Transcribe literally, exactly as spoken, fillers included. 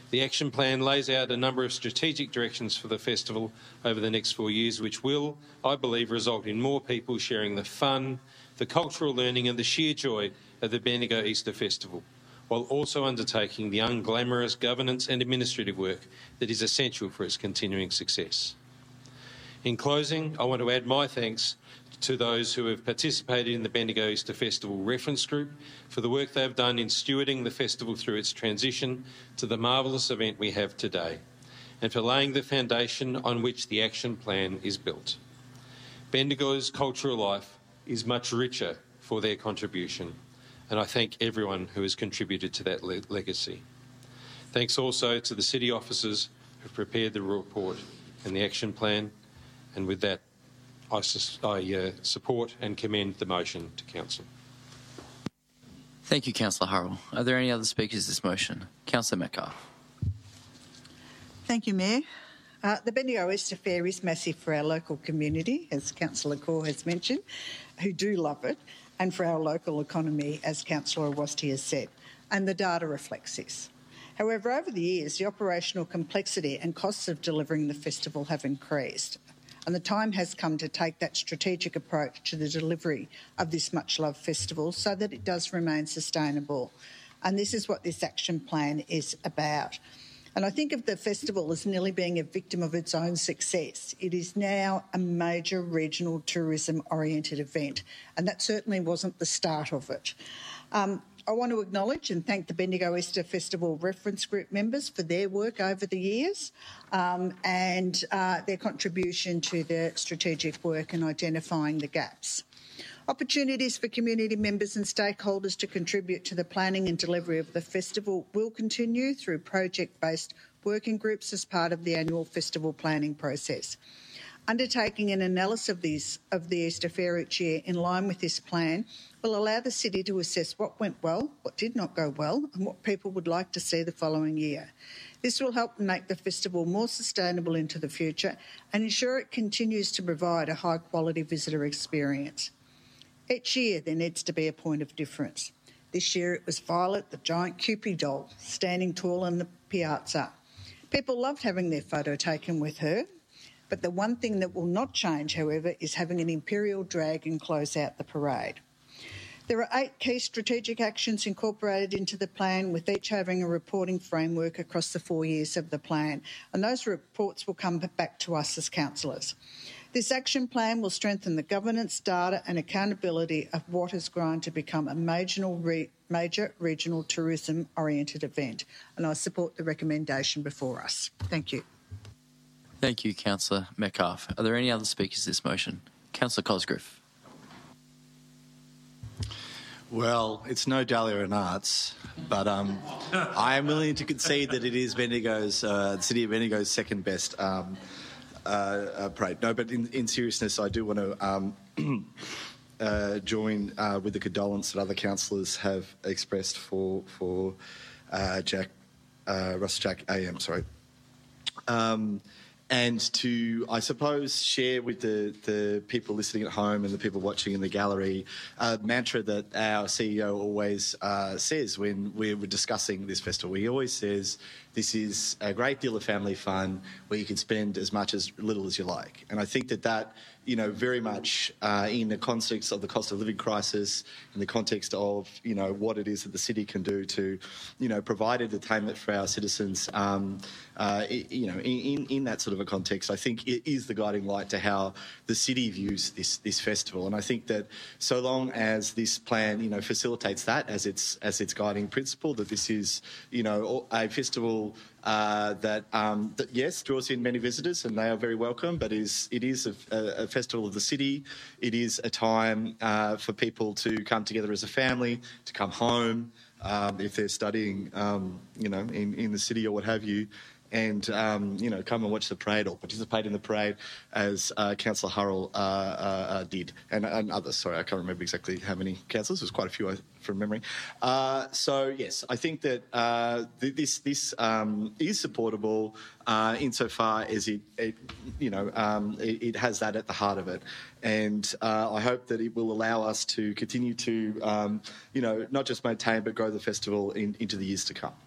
The action plan lays out a number of strategic directions for the festival over the next four years, which will, I believe, result in more people sharing the fun, the cultural learning and the sheer joy of the Bendigo Easter Festival, while also undertaking the unglamorous governance and administrative work that is essential for its continuing success. In closing, I want to add my thanks to those who have participated in the Bendigo Easter Festival Reference Group for the work they have done in stewarding the festival through its transition to the marvellous event we have today, and for laying the foundation on which the action plan is built. Bendigo's cultural life is much richer for their contribution, and I thank everyone who has contributed to that le- legacy. Thanks also to the city officers who prepared the report and the action plan, and with that, I, sus- I uh, support and commend the motion to Council. Thank you, Councillor Hurrell. Are there any other speakers to this motion? Councillor Metcalfe. Thank you, Mayor. Uh, the Bendigo Easter Fair is massive for our local community, as Councillor Core has mentioned, who do love it, and for our local economy, as Councillor Awasthi has said, and the data reflects this. However, over the years, the operational complexity and costs of delivering the festival have increased, and the time has come to take that strategic approach to the delivery of this much-loved festival so that it does remain sustainable. And this is what this action plan is about. And I think of the festival as nearly being a victim of its own success. It is now a major regional tourism-oriented event, and that certainly wasn't the start of it. Um, I want to acknowledge and thank the Bendigo Easter Festival Reference Group members for their work over the years um, and uh, their contribution to the strategic work and identifying the gaps. Opportunities for community members and stakeholders to contribute to the planning and delivery of the festival will continue through project-based working groups as part of the annual festival planning process. Undertaking an analysis of, these, of the Easter Fair each year in line with this plan will allow the city to assess what went well, what did not go well, and what people would like to see the following year. This will help make the festival more sustainable into the future and ensure it continues to provide a high-quality visitor experience. Each year there needs to be a point of difference. This year it was Violet, the giant Cupid doll, standing tall in the piazza. People loved having their photo taken with her, but the one thing that will not change, however, is having an imperial dragon close out the parade. There are eight key strategic actions incorporated into the plan, with each having a reporting framework across the four years of the plan, and those reports will come back to us as councillors. This action plan will strengthen the governance, data and accountability of what has grown to become a major, re- major regional tourism-oriented event, and I support the recommendation before us. Thank you. Thank you, Councillor Metcalfe. Are there any other speakers to this motion? Councillor Cosgrove. Well, it's no Dahlia and Arts, but um, I am willing to concede that it is Bendigo's, uh, the City of Bendigo's second best um, uh, uh, parade. No, but in, in seriousness, I do want to um, uh, join uh, with the condolence that other councillors have expressed for for uh, Jack uh, Russ Jack A M. Sorry. Um, and to, I suppose, share with the, the people listening at home and the people watching in the gallery a mantra that our C E O always uh, says when we're discussing this festival. He always says, this is a great deal of family fun where you can spend as much as little as you like. And I think that that, you know, very much uh, in the context of the cost of living crisis, in the context of, you know, what it is that the city can do to, you know, provide entertainment for our citizens, um, uh, you know, in, in that sort of a context, I think it is the guiding light to how the city views this this festival. And I think that so long as this plan, you know, facilitates that as its as its guiding principle, that this is, you know, a festival Uh, that, um, that, yes, draws in many visitors and they are very welcome, but is, it is a, a festival of the city. It is a time uh, for people to come together as a family, to come home um, if they're studying, um, you know, in, in the city or what have you, and, um, you know, come and watch the parade or participate in the parade as uh, Councillor Hurrell uh, uh, did, and, and others. Sorry, I can't remember exactly how many councillors. There's quite a few from memory. Uh, so, yes, I think that uh, th- this this um, is supportable uh, insofar as it, it you know, um, it, it has that at the heart of it. And uh, I hope that it will allow us to continue to, um, you know, not just maintain but grow the festival in, into the years to come.